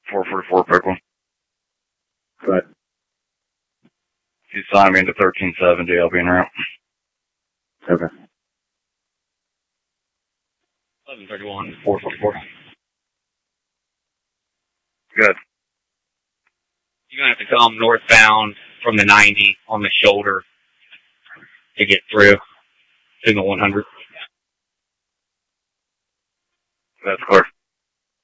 444 Pickle. Right. If you sign me into 1370, I'll be en route. Okay. 1131, 444. Good. You're going to have to come northbound from the 90 on the shoulder to get through. Signal 100. That's clear.